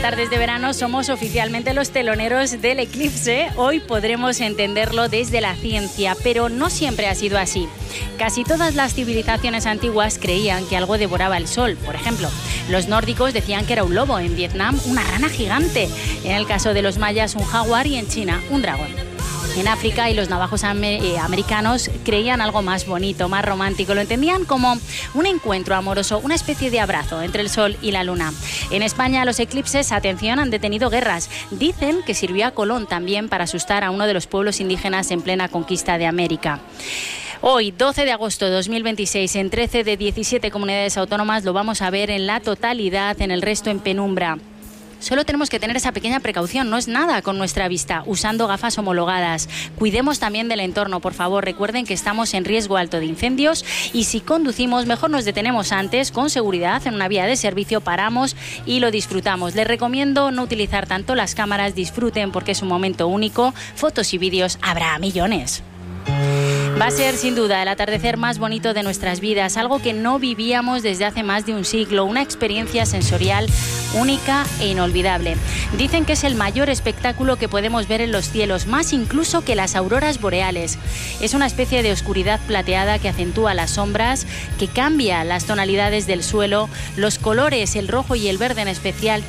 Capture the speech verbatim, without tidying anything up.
tardes de verano somos oficialmente los teloneros del eclipse. Hoy podremos entenderlo desde la ciencia, pero no siempre ha sido así. Casi todas las civilizaciones antiguas creían que algo devoraba el sol. Por ejemplo, los nórdicos decían que era un lobo, en Vietnam una rana gigante, en el caso de los mayas un jaguar y en China un dragón. En África y los navajos americanos creían algo más bonito, más romántico. Lo entendían como un encuentro amoroso, una especie de abrazo entre el sol y la luna. En España los eclipses, atención, han detenido guerras. Dicen que sirvió a Colón también para asustar a uno de los pueblos indígenas en plena conquista de América. Hoy, doce de agosto de dos mil veintiséis, en trece de diecisiete comunidades autónomas lo vamos a ver en la totalidad, en el resto en penumbra. Solo tenemos que tener esa pequeña precaución, no es nada con nuestra vista, usando gafas homologadas. Cuidemos también del entorno, por favor. Recuerden que estamos en riesgo alto de incendios y si conducimos, mejor nos detenemos antes, con seguridad, en una vía de servicio, paramos y lo disfrutamos. Les recomiendo no utilizar tanto las cámaras, disfruten porque es un momento único. Fotos y vídeos habrá millones. Va a ser sin duda el atardecer más bonito de nuestras vidas, algo que no vivíamos desde hace más de un siglo, una experiencia sensorial única e inolvidable. Dicen que es el mayor espectáculo que podemos ver en los cielos, más incluso que las auroras boreales. Es una especie de oscuridad plateada que acentúa las sombras, que cambia las tonalidades del suelo, los colores, el rojo y el verde en especial,